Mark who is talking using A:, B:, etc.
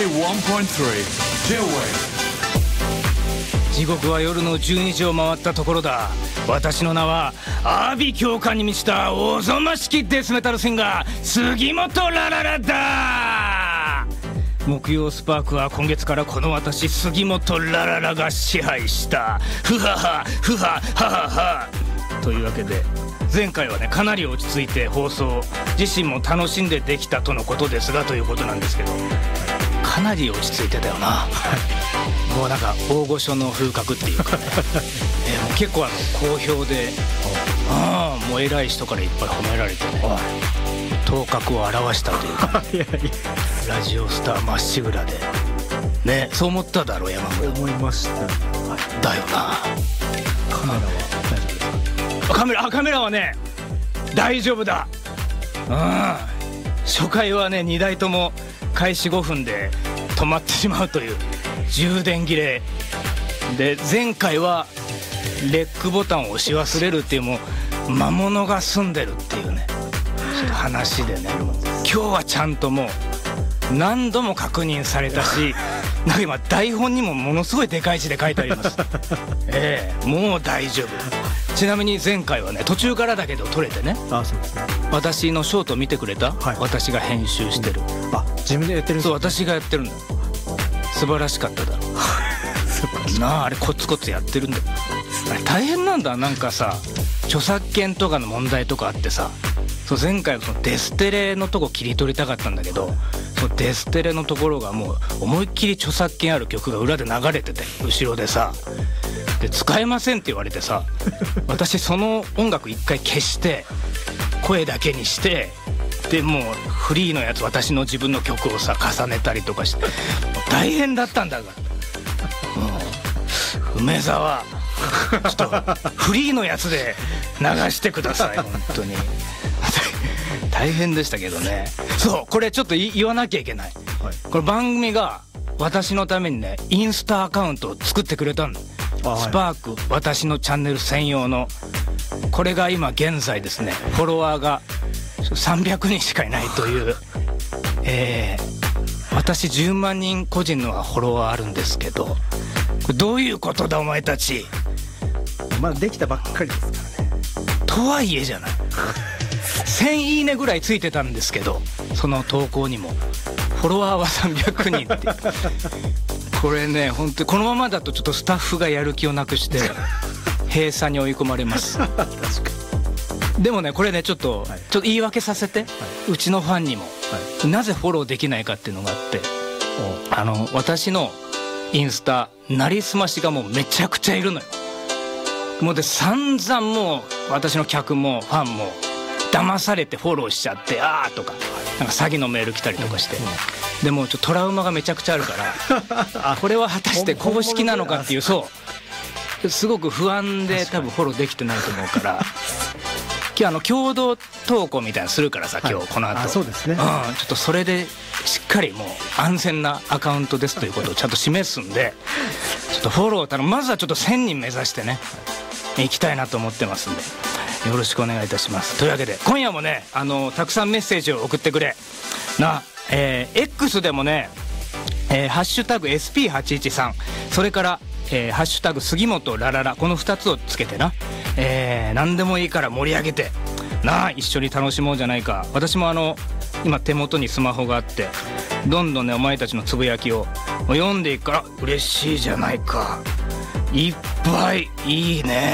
A: J-Wave。
B: 時刻は夜の12時を回ったところだ。私の名は阿鼻教官に満ちたおぞましきデスメタルシンガー杉本ラララだ。木曜スパークは今月からこの私杉本ラララが支配した。ふははふははははというわけで、前回はねかなり落ち着いて放送、自身も楽しんでできたとのことですが、ということなんですけど、かなり落ち着いてたよな。もうなんか大御所の風格っていうかね、もう結構好評で、もう偉い人からいっぱい褒められてね、頭角を現したというか、ね、ラジオスターまっしぐらでね、そう思っただろう山村。
C: 思いました。
B: だよな。
C: カメラは大丈夫ですか？
B: カメラはね大丈夫だ。初回はね2台とも開始5分で止まってしまうという充電切れで、前回はレックボタンを押し忘れるっていう、もう魔物が住んでるっていうねちょっと話でね、今日はちゃんともう何度も確認されたし、なんか今台本にもものすごいでかい字で書いてあります。もう大丈夫。ちなみに前回はね途中からだけど撮れてね。
C: そうですね。
B: 私のショート見てくれた？はい、私が編集してる。
C: 自分でやってるんですか？
B: そう、私がやってるんだ。素晴らしかっただろなあ。あれコツコツやってるんだよ。あれ大変なんだ。なんかさ、著作権とかの問題とかあってさ、そう前回そのデステレのとこ切り取りたかったんだけど、そのデステレのところがもう思いっきり著作権ある曲が裏で流れてて、後ろでさ、で使えませんって言われてさ、私その音楽一回消して声だけにして、でもうフリーのやつ、私の自分の曲をさ重ねたりとかして大変だったんだから、梅沢ちょっとフリーのやつで流してください。本当に大変でしたけどね。そう、これちょっと言わなきゃいけない、これ番組が私のためにねインスタアカウントを作ってくれたんだ。スパーク私のチャンネル専用の。これが今現在ですね、フォロワーが300人しかいないという、私10万人個人のフォロワーあるんですけど、これどういうことだお前たち。
C: まだできたばっかりですからね。
B: とはいえじゃない1000いいねぐらいついてたんですけど、その投稿にもフォロワーは300人ってこれね本当にこのままだとちょっとスタッフがやる気をなくして閉鎖に追い込まれます。
C: 確かに。
B: でもねこれねちょっと言い訳させて、うちのファンにも、なぜフォローできないかっていうのがあって、私のインスタなりすましがもうめちゃくちゃいるのよ。もうで散々もう私の客もファンも騙されてフォローしちゃって、とかなんか詐欺のメール来たりとかして、でもちょっとトラウマがめちゃくちゃあるからこれは果たして公式なのかっていう、そうすごく不安で多分フォローできてないと思うから、今日共同投稿みたいなのするからさ、今日この後、
C: そうですね、
B: ちょっとそれでしっかりもう安全なアカウントですということをちゃんと示すんで、ちょっとフォローまずはちょっと1000人目指してね行きたいなと思ってますんで、よろしくお願いいたします。というわけで今夜もねたくさんメッセージを送ってくれな。X でもね、ハッシュタグ SP813、 それから、ハッシュタグ杉本ラララ、この2つをつけてな、何でもいいから盛り上げてな、一緒に楽しもうじゃないか。私も今手元にスマホがあって、どんどんねお前たちのつぶやきを読んでいくから嬉しいじゃないか。いっぱいいいね。